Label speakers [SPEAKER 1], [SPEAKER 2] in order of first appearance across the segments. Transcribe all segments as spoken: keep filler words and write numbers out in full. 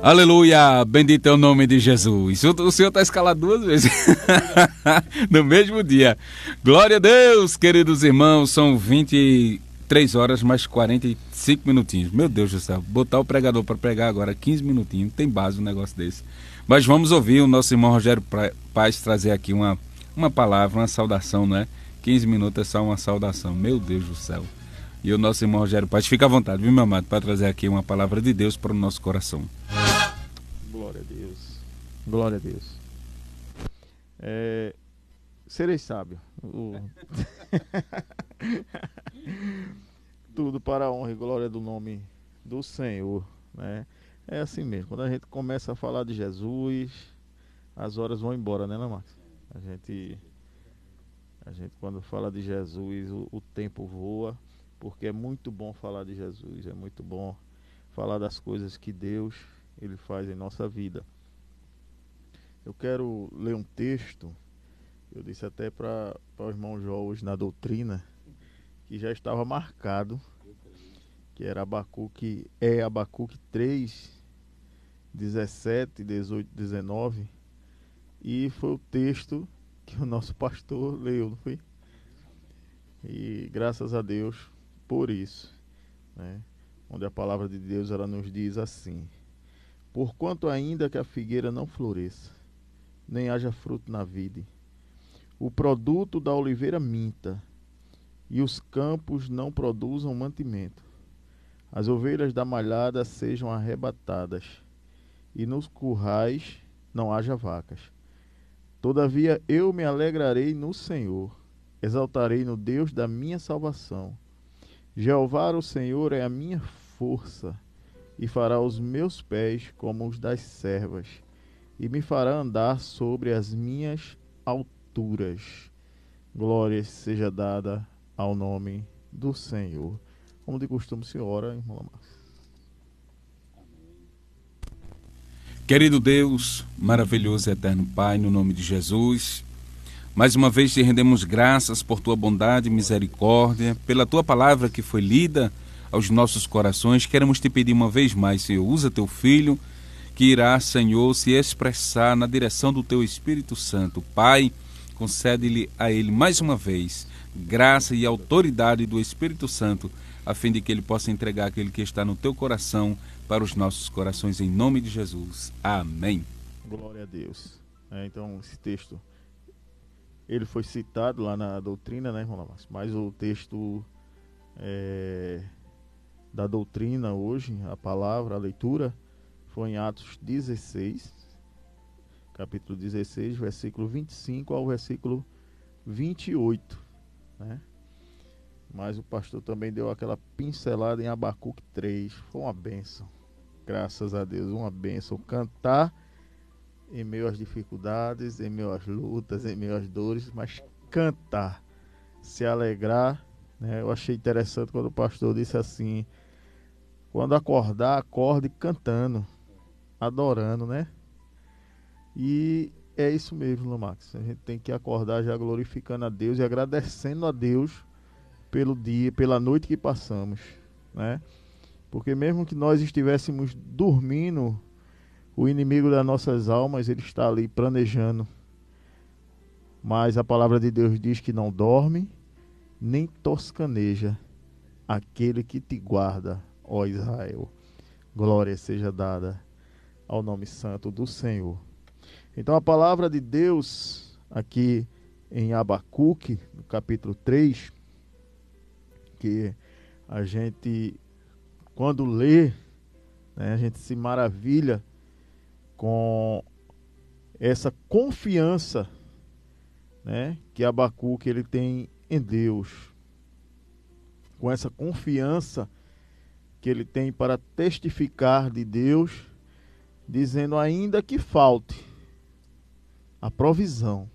[SPEAKER 1] Aleluia, bendito é o nome de Jesus. O Senhor está escalado duas vezes no mesmo dia. Glória a Deus, queridos irmãos. São vinte e três horas mais quarenta e cinco minutinhos. Meu Deus do céu, botar o pregador para pregar agora quinze minutinhos, tem base um negócio desse. Mas vamos ouvir o nosso irmão Rogério Paz trazer aqui uma, uma palavra, uma saudação, não é? quinze minutos é só uma saudação, meu Deus do céu. E o nosso irmão Rogério Paz, fica à vontade, viu, meu amado, para trazer aqui uma palavra de Deus para o nosso coração.
[SPEAKER 2] Glória a Deus, glória a Deus. É, serei sábio. O... Tudo para a honra e glória do nome do Senhor, né? É assim mesmo, quando a gente começa a falar de Jesus, as horas vão embora, né, Max? A gente, a gente quando fala de Jesus, o, o tempo voa, porque é muito bom falar de Jesus, é muito bom falar das coisas que Deus ele faz em nossa vida. Eu quero ler um texto, eu disse até para o irmão João hoje na doutrina, que já estava marcado, que era Abacuque, é Abacuque três, dezessete, dezoito, dezenove, e foi o texto que o nosso pastor leu, não foi? E graças a Deus por isso, né? Onde a palavra de Deus ela nos diz assim: porquanto ainda que a figueira não floresça, nem haja fruto na vide, o produto da oliveira minta, e os campos não produzam mantimento, as ovelhas da malhada sejam arrebatadas, e nos currais não haja vacas. Todavia eu me alegrarei no Senhor, exaltarei no Deus da minha salvação. Jeová o Senhor é a minha força, e fará os meus pés como os das servas, e me fará andar sobre as minhas alturas. Glória seja dada ao nome do Senhor. Como de costume se ora, irmão Lamar.
[SPEAKER 1] Querido Deus, maravilhoso e eterno Pai, no nome de Jesus, mais uma vez te rendemos graças por tua bondade e misericórdia, pela tua palavra que foi lida aos nossos corações. Queremos te pedir uma vez mais, Senhor, usa teu filho, que irá, Senhor, se expressar na direção do teu Espírito Santo. Pai, concede-lhe a ele mais uma vez graça e autoridade do Espírito Santo, a fim de que ele possa entregar aquele que está no teu coração para os nossos corações, em nome de Jesus. Amém.
[SPEAKER 2] Glória a Deus. É, então, esse texto, ele foi citado lá na doutrina, né, irmão Lamas? Mas o texto é, da doutrina hoje, a palavra, a leitura, foi em Atos dezesseis, capítulo dezesseis, versículo vinte e cinco ao versículo vinte e oito, né? Mas o pastor também deu aquela pincelada em Abacuque três. Foi uma bênção. Graças a Deus, uma bênção. Cantar em meio às dificuldades, em meio às lutas, em meio às dores, mas cantar, se alegrar, né? Eu achei interessante quando o pastor disse assim: quando acordar, acorde cantando, adorando, né? E é isso mesmo, Lomax. A gente tem que acordar já glorificando a Deus e agradecendo a Deus pelo dia, pela noite que passamos, né? Porque mesmo que nós estivéssemos dormindo, o inimigo das nossas almas, ele está ali planejando. Mas a palavra de Deus diz que não dorme, nem toscaneja aquele que te guarda, ó Israel. Glória seja dada ao nome santo do Senhor. Então a palavra de Deus aqui em Abacuque, no capítulo três, que a gente, quando lê, né, a gente se maravilha com essa confiança, né, que Abacuque ele tem em Deus, com essa confiança que ele tem para testificar de Deus, dizendo: ainda que falte a provisão,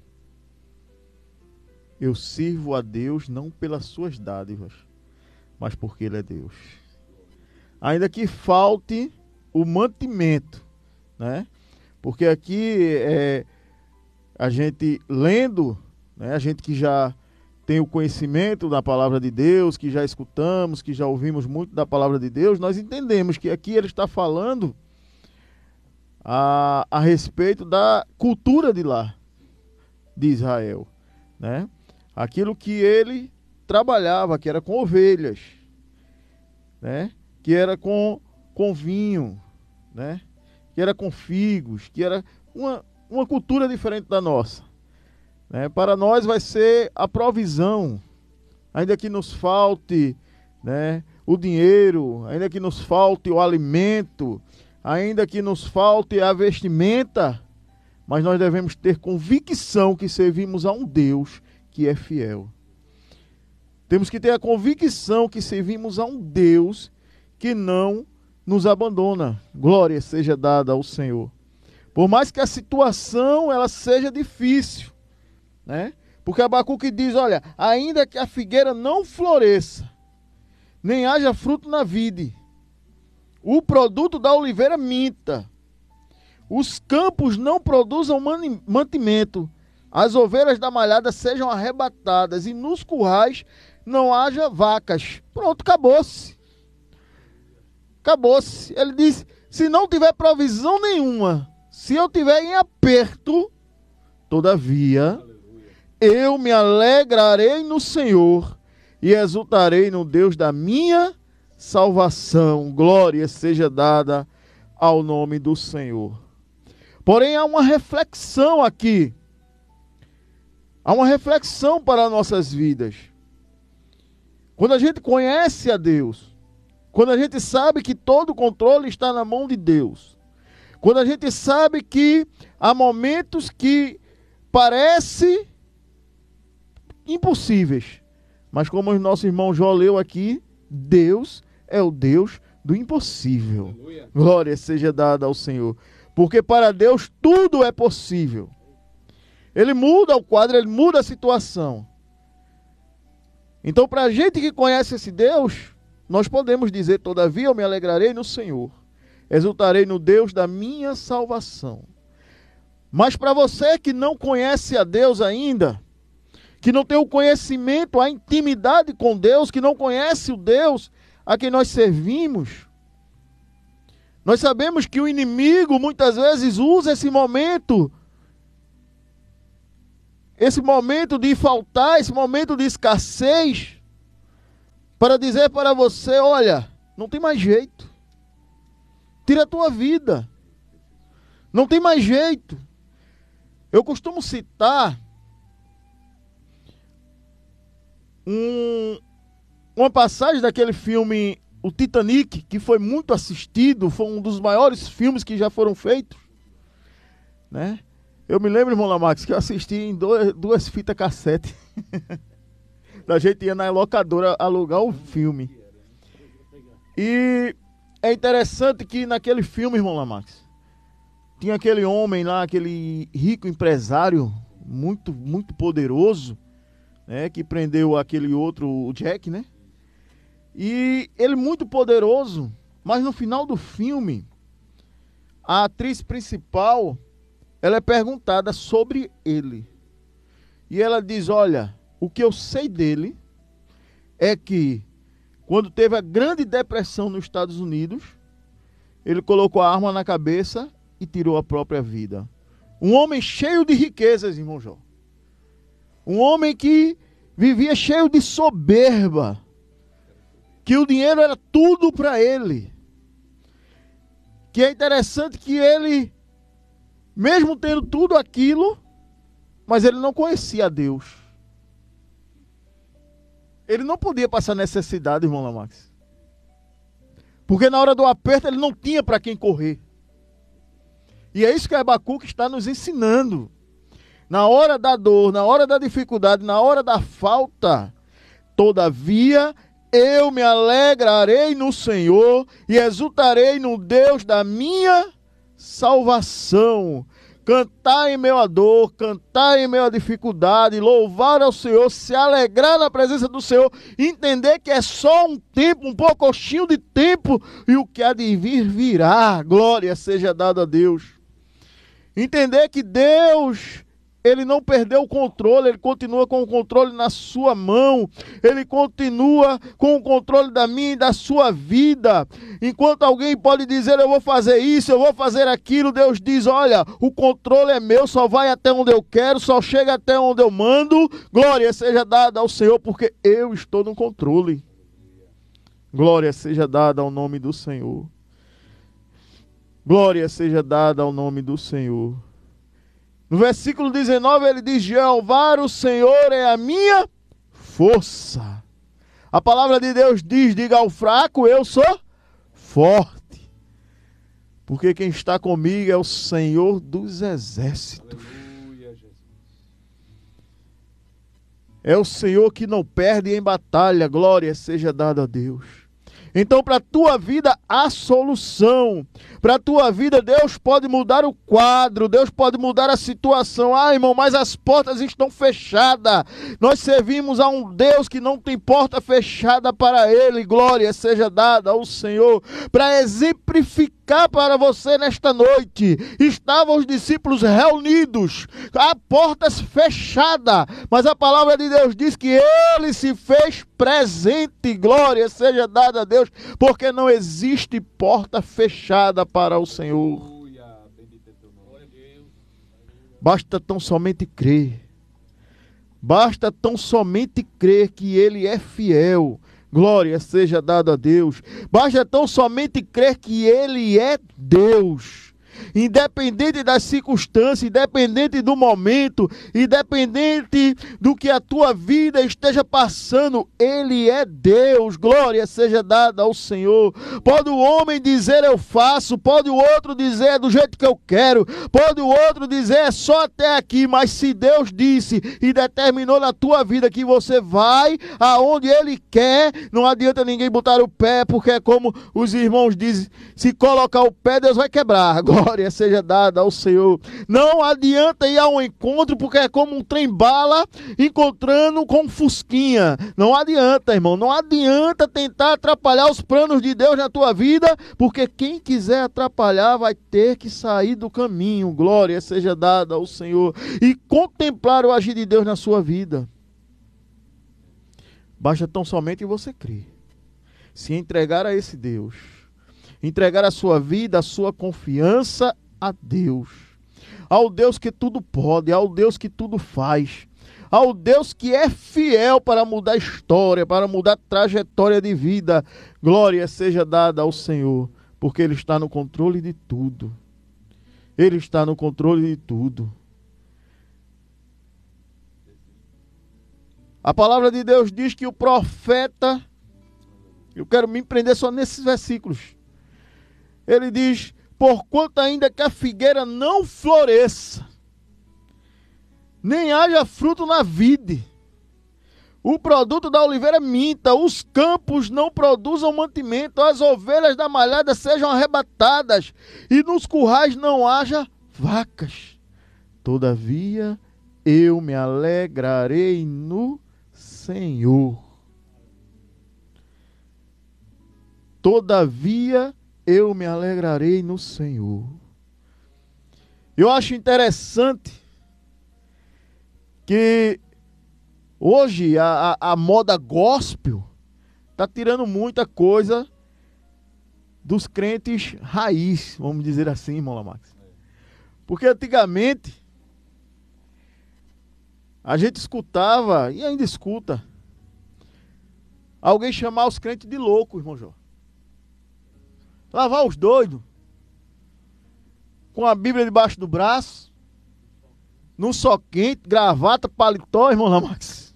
[SPEAKER 2] eu sirvo a Deus não pelas suas dádivas, mas porque Ele é Deus. Ainda que falte o mantimento, né? Porque aqui é, a gente lendo, né, a gente que já tem o conhecimento da palavra de Deus, que já escutamos, que já ouvimos muito da palavra de Deus, nós entendemos que aqui ele está falando a, a respeito da cultura de lá, de Israel, né? Aquilo que ele trabalhava, que era com ovelhas, né? Que era com, com vinho, né? Que era com figos, que era uma, uma cultura diferente da nossa, né? Para nós vai ser a provisão, ainda que nos falte, né, o dinheiro, ainda que nos falte o alimento, ainda que nos falte a vestimenta, mas nós devemos ter convicção que servimos a um Deus que é fiel. Temos que ter a convicção que servimos a um Deus que não nos abandona. Glória seja dada ao Senhor. Por mais que a situação ela seja difícil, né? Porque Abacuque diz, olha, ainda que a figueira não floresça, nem haja fruto na vide, o produto da oliveira minta, os campos não produzam mantimento, as ovelhas da malhada sejam arrebatadas e nos currais não haja vacas. Pronto, acabou-se. Acabou-se. Ele diz, se não tiver provisão nenhuma, se eu tiver em aperto, todavia, eu me alegrarei no Senhor e exultarei no Deus da minha salvação. Glória seja dada ao nome do Senhor. Porém, há uma reflexão aqui. Há uma reflexão para nossas vidas. Quando a gente conhece a Deus, quando a gente sabe que todo o controle está na mão de Deus, quando a gente sabe que há momentos que parece impossíveis, mas como o nosso irmão Jó leu aqui, Deus é o Deus do impossível. Aleluia. Glória seja dada ao Senhor. Porque para Deus tudo é possível. Ele muda o quadro, ele muda a situação. Então, para a gente que conhece esse Deus, nós podemos dizer, todavia eu me alegrarei no Senhor, exultarei no Deus da minha salvação. Mas para você que não conhece a Deus ainda, que não tem o conhecimento, a intimidade com Deus, que não conhece o Deus a quem nós servimos, nós sabemos que o inimigo muitas vezes usa esse momento, esse momento de faltar, esse momento de escassez, para dizer para você, olha, não tem mais jeito, tira a tua vida, não tem mais jeito. Eu costumo citar um, uma passagem daquele filme O Titanic, que foi muito assistido, foi um dos maiores filmes que já foram feitos, né? Eu me lembro, irmão Lamax, que eu assisti em dois, duas fitas cassete. A gente ia na locadora alugar o filme. E é interessante que naquele filme, irmão Lamax, tinha aquele homem lá, aquele rico empresário, muito, muito poderoso, né, que prendeu aquele outro, o Jack, né? E ele muito poderoso, mas no final do filme, a atriz principal, ela é perguntada sobre ele. E ela diz, olha, o que eu sei dele é que quando teve a Grande Depressão nos Estados Unidos, ele colocou a arma na cabeça e tirou a própria vida. Um homem cheio de riquezas, irmão Jó. Um homem que vivia cheio de soberba, que o dinheiro era tudo para ele. Que é interessante que ele, mesmo tendo tudo aquilo, mas ele não conhecia a Deus. Ele não podia passar necessidade, irmão Lamax. Porque na hora do aperto ele não tinha para quem correr. E é isso que Abacuque está nos ensinando. Na hora da dor, na hora da dificuldade, na hora da falta, todavia eu me alegrarei no Senhor e exultarei no Deus da minha salvação. Cantar em meio à dor, cantar em meio à dificuldade, louvar ao Senhor, se alegrar na presença do Senhor, entender que é só um tempo, um pouquinho de tempo, e o que há de vir virá. Glória seja dada a Deus. Entender que Deus Ele não perdeu o controle, ele continua com o controle na sua mão, ele continua com o controle da minha e da sua vida. Enquanto alguém pode dizer, eu vou fazer isso, eu vou fazer aquilo, Deus diz, olha, o controle é meu, só vai até onde eu quero, só chega até onde eu mando. Glória seja dada ao Senhor, porque eu estou no controle. Glória seja dada ao nome do Senhor. Glória seja dada ao nome do Senhor. No versículo dezenove ele diz, Jeová o Senhor é a minha força. A palavra de Deus diz, diga ao fraco, eu sou forte. Porque quem está comigo é o Senhor dos exércitos. Aleluia, Jesus. É o Senhor que não perde em batalha, glória seja dada a Deus. Então, para a tua vida, há solução. Para a tua vida, Deus pode mudar o quadro, Deus pode mudar a situação. Ah, irmão, mas as portas estão fechadas. Nós servimos a um Deus que não tem porta fechada para Ele. Glória seja dada ao Senhor. Para exemplificar para você nesta noite, estavam os discípulos reunidos, há portas fechadas, mas a palavra de Deus diz que Ele se fez presente. Glória seja dada a Deus, porque não existe porta fechada para o Senhor. Basta tão somente crer. Basta tão somente crer que Ele é fiel. Glória seja dada a Deus. Basta tão somente crer que Ele é Deus. Independente das circunstâncias, independente do momento, independente do que a tua vida esteja passando, Ele é Deus. Glória seja dada ao Senhor. Pode o homem dizer eu faço, pode o outro dizer é do jeito que eu quero, pode o outro dizer é só até aqui, mas se Deus disse e determinou na tua vida que você vai aonde Ele quer, não adianta ninguém botar o pé, porque é como os irmãos dizem, se colocar o pé, Deus vai quebrar. Glória seja dada ao Senhor. Não adianta ir ao encontro, porque é como um trem-bala encontrando com um fusquinha. Não adianta, irmão. Não adianta tentar atrapalhar os planos de Deus na tua vida, porque quem quiser atrapalhar vai ter que sair do caminho. Glória seja dada ao Senhor. E contemplar o agir de Deus na sua vida. Basta tão somente você crer. Se entregar a esse Deus. Entregar a sua vida, a sua confiança a Deus. Ao Deus que tudo pode, ao Deus que tudo faz. Ao Deus que é fiel para mudar a história, para mudar a trajetória de vida. Glória seja dada ao Senhor, porque Ele está no controle de tudo. Ele está no controle de tudo. A palavra de Deus diz que o profeta, eu quero me empreender só nesses versículos. Ele diz, porquanto ainda que a figueira não floresça, nem haja fruto na vide, o produto da oliveira minta, os campos não produzam mantimento, as ovelhas da malhada sejam arrebatadas, e nos currais não haja vacas. Todavia, eu me alegrarei no Senhor. Todavia, eu me alegrarei no Senhor. Eu acho interessante que hoje a, a, a moda gospel está tirando muita coisa dos crentes raiz, vamos dizer assim, irmão Lamax. Porque antigamente a gente escutava, e ainda escuta, alguém chamar os crentes de louco, irmão Jó. Lavar os doidos, com a Bíblia debaixo do braço, num só quente, gravata, paletó, irmão Lamax.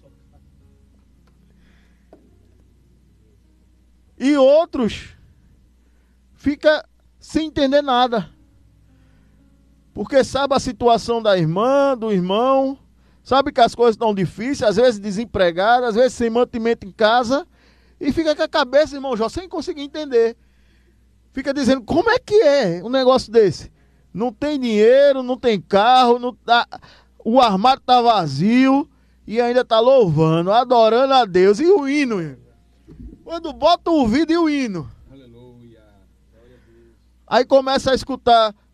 [SPEAKER 2] E outros fica sem entender nada, porque sabe a situação da irmã, do irmão, sabe que as coisas estão difíceis, às vezes desempregado, às vezes sem mantimento em casa, e fica com a cabeça, irmão Jó, sem conseguir entender. Fica dizendo, como é que é um negócio desse? Não tem dinheiro, não tem carro, não tá, o armário está vazio e ainda está louvando, adorando a Deus. E o hino, irmão? Quando bota o ouvido e o hino. Aleluia. Aí começa a escutar,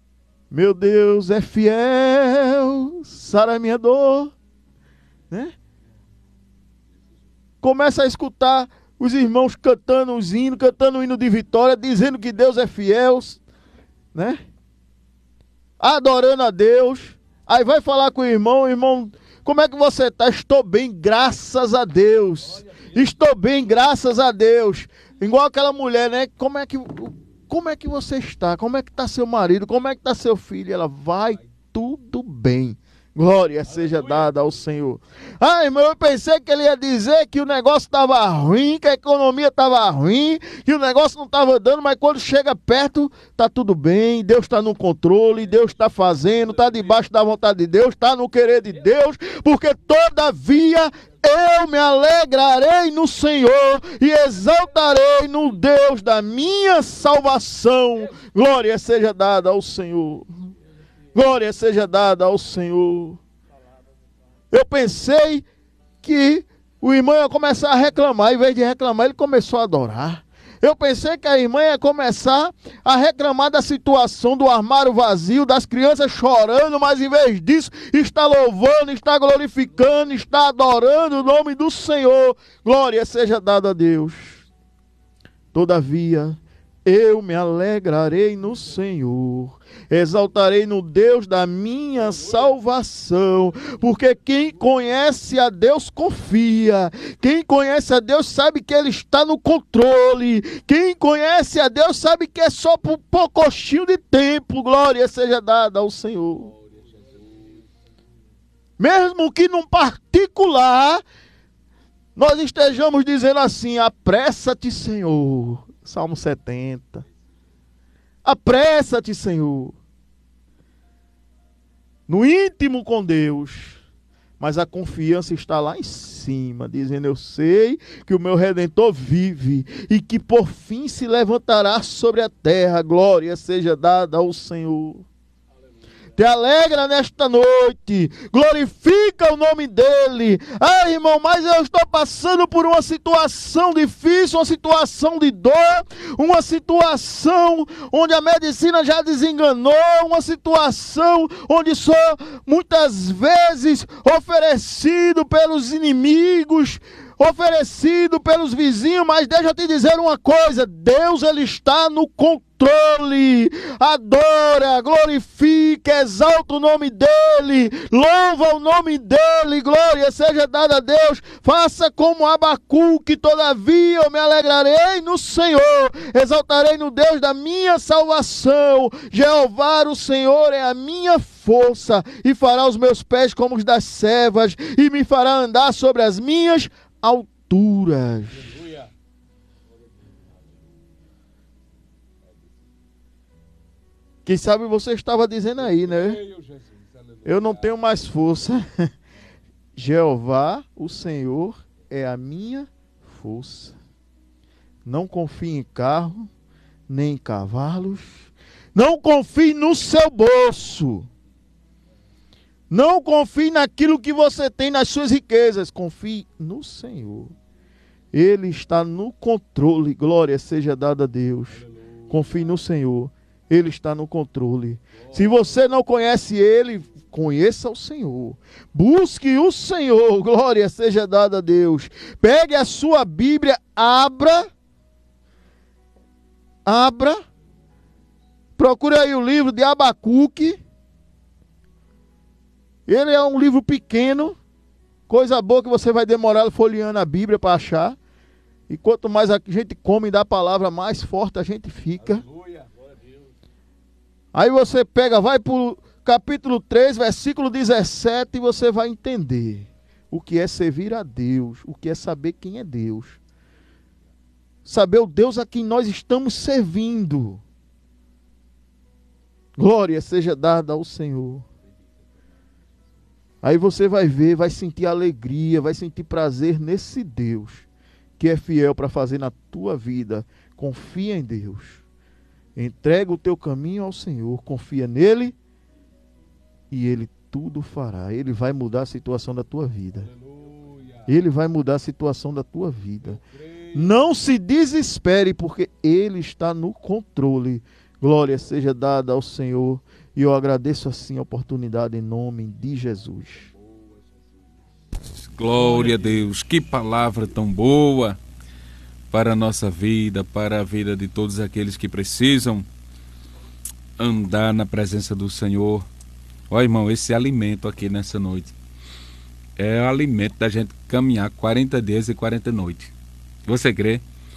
[SPEAKER 2] Meu Deus é fiel, sara minha dor, né? Começa a escutar os irmãos cantando os hinos, cantando o hino de vitória, dizendo que Deus é fiel, né? Adorando a Deus. Aí vai falar com o irmão, irmão, como é que você está? Estou bem, graças a Deus. Estou bem, graças a Deus. Igual aquela mulher, né? Como é que, como é que você está? Como é que está seu marido? Como é que está seu filho? Ela vai tudo bem. Glória seja dada ao Senhor. Ah, irmão, eu pensei que ele ia dizer que o negócio estava ruim, que a economia estava ruim, que o negócio não estava dando, mas quando chega perto, está tudo bem, Deus está no controle, Deus está fazendo, está debaixo da vontade de Deus, está no querer de Deus, porque todavia eu me alegrarei no Senhor e exaltarei no Deus da minha salvação. Glória seja dada ao Senhor. Glória seja dada ao Senhor. Eu pensei que o irmão ia começar a reclamar. Em vez de reclamar, ele começou a adorar. Eu pensei que a irmã ia começar a reclamar da situação do armário vazio, das crianças chorando, mas em vez disso, está louvando, está glorificando, está adorando o nome do Senhor. Glória seja dada a Deus. Todavia, eu me alegrarei no Senhor, exaltarei no Deus da minha salvação, porque quem conhece a Deus confia, quem conhece a Deus sabe que Ele está no controle, quem conhece a Deus sabe que é só por um pouquinho de tempo. Glória seja dada ao Senhor. Mesmo que num particular, nós estejamos dizendo assim: apressa-te, Senhor. Salmo setenta. Apressa-te, Senhor. No íntimo com Deus. Mas a confiança está lá em cima, dizendo: eu sei que o meu Redentor vive e que por fim se levantará sobre a terra. Glória seja dada ao Senhor. Te alegra nesta noite, glorifica o nome dele. Ah, irmão, mas eu estou passando por uma situação difícil, uma situação de dor, uma situação onde a medicina já desenganou, uma situação onde sou muitas vezes oferecido pelos inimigos, oferecido pelos vizinhos, mas deixa eu te dizer uma coisa: Deus, Ele está no controle. Adora, glorifica, exalta o nome dele, louva o nome dele, glória seja dada a Deus. Faça como Abacuque: todavia eu me alegrarei no Senhor, exaltarei no Deus da minha salvação. Jeová, o Senhor, é a minha força, e fará os meus pés como os das servas, e me fará andar sobre as minhas alturas. Quem sabe você estava dizendo aí, né? Eu não tenho mais força. Jeová, o Senhor, é a minha força. Não confie em carro, nem em cavalos. Não confie no seu bolso. Não confie naquilo que você tem, nas suas riquezas. Confie no Senhor. Ele está no controle. Glória seja dada a Deus. Confie no Senhor. Ele está no controle. Se você não conhece Ele, conheça o Senhor. Busque o Senhor. Glória seja dada a Deus. Pegue a sua Bíblia, abra. Abra. Procure aí o livro de Abacuque. Ele é um livro pequeno. Coisa boa que você vai demorar folheando a Bíblia para achar. E quanto mais a gente come da palavra, mais forte a gente fica. Aleluia. Aí você pega, vai para o capítulo três, versículo dezessete, e você vai entender o que é servir a Deus, o que é saber quem é Deus. Saber o Deus a quem nós estamos servindo. Glória seja dada ao Senhor. Aí você vai ver, vai sentir alegria, vai sentir prazer nesse Deus que é fiel para fazer na tua vida. Confia em Deus. Entrega o teu caminho ao Senhor, confia nele e Ele tudo fará. Ele vai mudar a situação da tua vida. Aleluia. Ele vai mudar a situação da tua vida. Não se desespere, porque Ele está no controle. Glória seja dada ao Senhor. E eu agradeço assim a oportunidade em nome de Jesus.
[SPEAKER 1] Glória a Deus, que palavra tão boa para a nossa vida, para a vida de todos aqueles que precisam andar na presença do Senhor. Ó, irmão, esse alimento aqui nessa noite é o alimento da gente caminhar quarenta dias e quarenta noites. Você crê?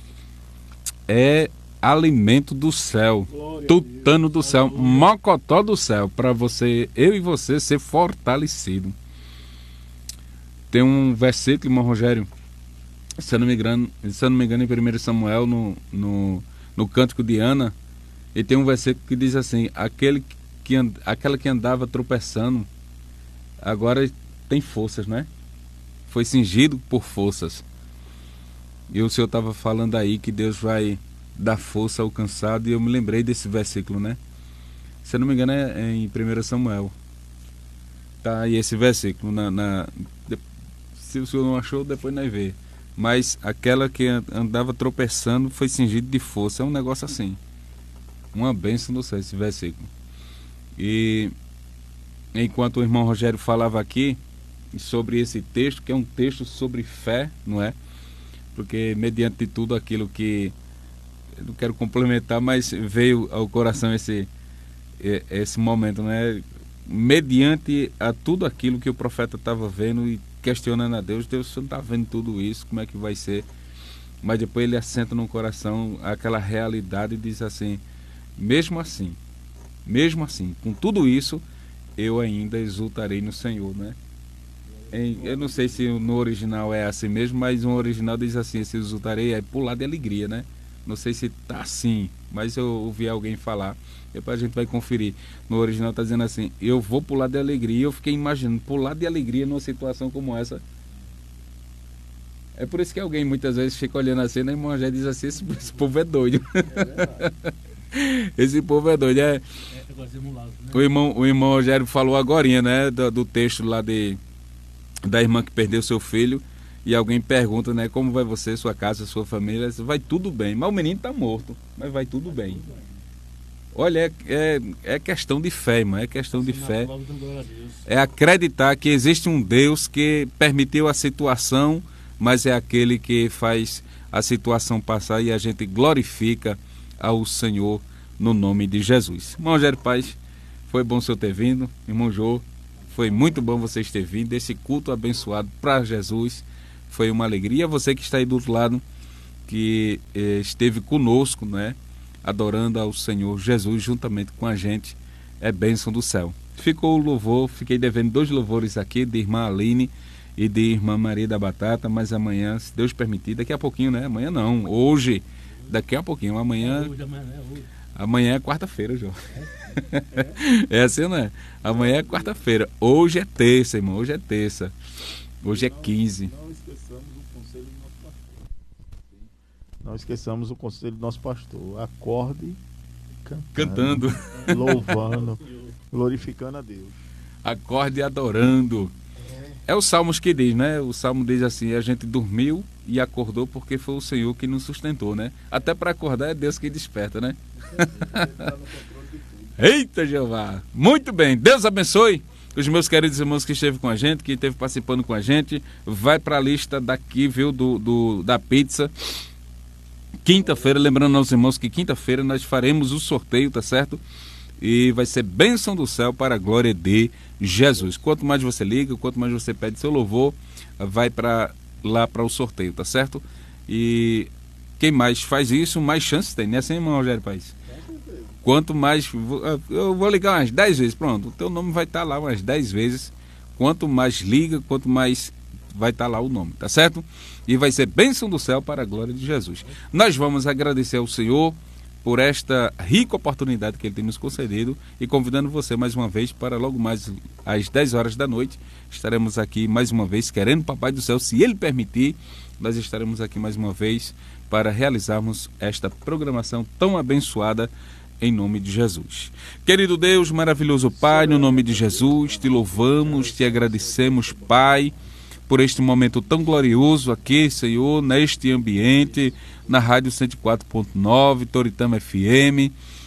[SPEAKER 1] É alimento do céu, tutano do céu, mocotó do céu, para você, eu e você ser fortalecido. Tem um versículo, irmão Rogério, se eu não me engano, se eu não me engano em primeiro Samuel, no, no, no Cântico de Ana, e tem um versículo que diz assim: aquele que, aquela que andava tropeçando, agora tem forças, né? Foi cingido por forças. E o Senhor estava falando aí que Deus vai dar força ao cansado, e eu me lembrei desse versículo, né? Se eu não me engano é em primeiro Samuel. Tá aí esse versículo, na, na, se o Senhor não achou, depois nós vê. Mas aquela que andava tropeçando foi cingido de força. É um negócio assim. Uma bênção do céu esse versículo. E enquanto o irmão Rogério falava aqui sobre esse texto, que é um texto sobre fé, não é? Porque mediante tudo aquilo que eu não quero complementar, mas veio ao coração esse, esse momento, né? Mediante a tudo aquilo que o profeta estava vendo e questionando a Deus, Deus, você não está vendo tudo isso, como é que vai ser? Mas depois ele assenta no coração aquela realidade e diz assim: mesmo assim, mesmo assim, com tudo isso, eu ainda exultarei no Senhor, né? Em, eu não sei se no original é assim mesmo, mas no original diz assim: esse exultarei é pular de alegria, né? Não sei se tá assim, mas eu ouvi alguém falar, depois a gente vai conferir. No original está dizendo assim: eu vou pular de alegria. Eu fiquei imaginando pular de alegria numa situação como essa. É por isso que alguém muitas vezes fica olhando assim, né, irmão? Já diz assim: esse, esse povo é doido. É esse povo é doido. É, é, o, irmão, o irmão Rogério falou agorinha, né, do, do texto lá de, da irmã que perdeu seu filho. E alguém pergunta, né, como vai você, sua casa, sua família? Vai tudo bem, mas o menino está morto, mas vai tudo bem. Olha, é, é, é questão de fé, irmão, é questão de fé. É acreditar que existe um Deus que permitiu a situação, mas é aquele que faz a situação passar, e a gente glorifica ao Senhor no nome de Jesus. Irmão Rogério Paz, foi bom o senhor ter vindo. Irmão Jô, foi muito bom vocês terem vindo. Esse culto abençoado para Jesus foi uma alegria. Você que está aí do outro lado, que eh, esteve conosco, né, adorando ao Senhor Jesus juntamente com a gente, é bênção do céu. Ficou o louvor, fiquei devendo dois louvores aqui, de irmã Aline e de irmã Maria da Batata, mas amanhã, se Deus permitir, daqui a pouquinho, né? Amanhã não, hoje, daqui a pouquinho, amanhã... Hoje, amanhã, é hoje. Amanhã é quarta-feira, João. É, é. É assim, né? Amanhã é quarta-feira. Hoje é terça, irmão, hoje é terça. Hoje é quinze.
[SPEAKER 2] Não esqueçamos o conselho do nosso pastor. Não esqueçamos o conselho do nosso pastor. Acorde cantando, cantando. Louvando, glorificando a Deus.
[SPEAKER 1] Acorde adorando. É o Salmos que diz, né? O Salmo diz assim: a gente dormiu e acordou porque foi o Senhor que nos sustentou, né? Até para acordar é Deus que desperta, né? Eita, Jeová! Muito bem, Deus abençoe os meus queridos irmãos que esteve com a gente, que esteve participando com a gente. Vai para a lista daqui, viu, do, do, da pizza. Quinta-feira, lembrando aos irmãos que quinta-feira nós faremos o sorteio, tá certo? E vai ser bênção do céu para a glória de Jesus. Quanto mais você liga, quanto mais você pede seu louvor, vai para lá para o sorteio, tá certo? E quem mais faz isso, mais chances tem, né? Assim, irmão Rogério Paes? Quanto mais... Eu vou ligar umas dez vezes, pronto. O teu nome vai estar lá umas dez vezes. Quanto mais liga, quanto mais vai estar lá o nome, tá certo? E vai ser bênção do céu para a glória de Jesus. Nós vamos agradecer ao Senhor por esta rica oportunidade que Ele tem nos concedido, e convidando você mais uma vez para logo mais às dez horas da noite. Estaremos aqui mais uma vez, querendo Papai do Céu, se Ele permitir, nós estaremos aqui mais uma vez para realizarmos esta programação tão abençoada em nome de Jesus. Querido Deus, maravilhoso Pai, no nome de Jesus, te louvamos, te agradecemos, Pai, por este momento tão glorioso aqui, Senhor, neste ambiente, na Rádio cento e quatro ponto nove, Toritama F M.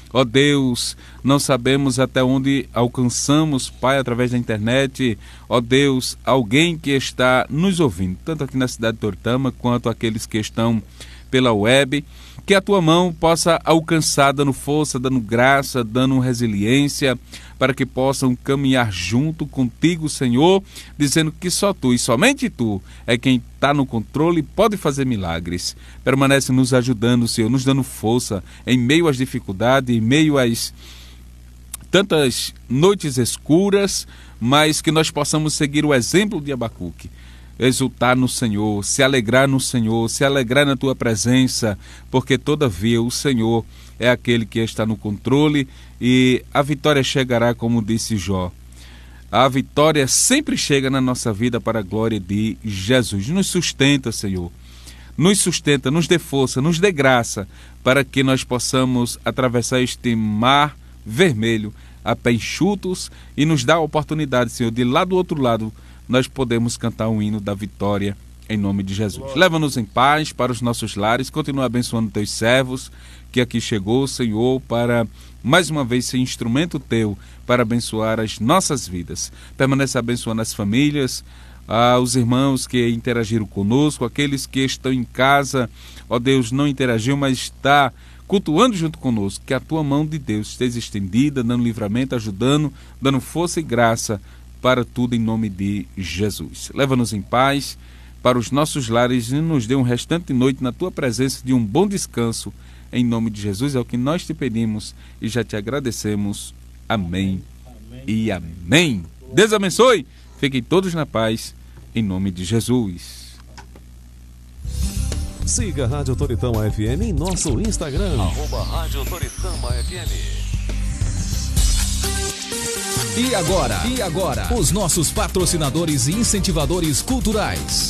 [SPEAKER 1] Ó Deus, não sabemos até onde alcançamos, Pai, através da internet. Ó Deus, alguém que está nos ouvindo, tanto aqui na cidade de Toritama, quanto aqueles que estão pela web, que a tua mão possa alcançar, dando força, dando graça, dando resiliência, para que possam caminhar junto contigo, Senhor, dizendo que só tu e somente tu é quem está no controle e pode fazer milagres. Permanece nos ajudando, Senhor, nos dando força em meio às dificuldades, em meio às tantas noites escuras, mas que nós possamos seguir o exemplo de Abacuque. Exultar no Senhor, se alegrar no Senhor, se alegrar na tua presença, porque todavia o Senhor é aquele que está no controle e a vitória chegará, como disse Jó. A vitória sempre chega na nossa vida para a glória de Jesus. Nos sustenta, Senhor. Nos sustenta, nos dê força, nos dê graça, para que nós possamos atravessar este mar vermelho a pé enxutos e nos dá a oportunidade, Senhor, de lá do outro lado nós podemos cantar um hino da vitória em nome de Jesus. Leva-nos em paz para os nossos lares, continua abençoando teus servos, que aqui chegou, Senhor, para mais uma vez ser instrumento teu para abençoar as nossas vidas. Permanece abençoando as famílias, ah, os irmãos que interagiram conosco, aqueles que estão em casa, ó Deus, não interagiu, mas está cultuando junto conosco, que a tua mão de Deus esteja estendida, dando livramento, ajudando, dando força e graça para tudo em nome de Jesus. Leva-nos em paz para os nossos lares e nos dê um restante de noite na tua presença de um bom descanso. Em nome de Jesus é o que nós te pedimos e já te agradecemos. Amém, amém. E amém. Deus abençoe. Fiquem todos na paz em nome de Jesus.
[SPEAKER 3] Siga a Rádio Toritama F M em nosso Instagram, arroba Rádio Toritama F M.
[SPEAKER 4] E agora, e agora, os nossos patrocinadores e incentivadores culturais.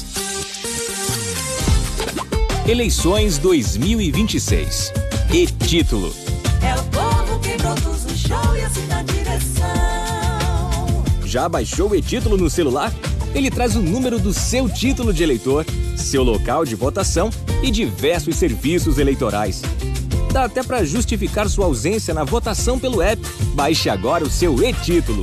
[SPEAKER 4] Eleições dois mil e vinte e seis. E título:
[SPEAKER 5] é o povo que produz o show e assim dá direção.
[SPEAKER 4] Já baixou o e-título no celular? Ele traz o número do seu título de eleitor, seu local de votação e diversos serviços eleitorais. Dá até para justificar sua ausência na votação pelo app. Baixe agora o seu e-título.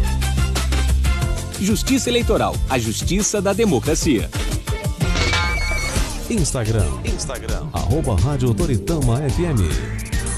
[SPEAKER 4] Justiça Eleitoral, a justiça da democracia.
[SPEAKER 3] Instagram, Instagram, arroba Rádio Toritama F M.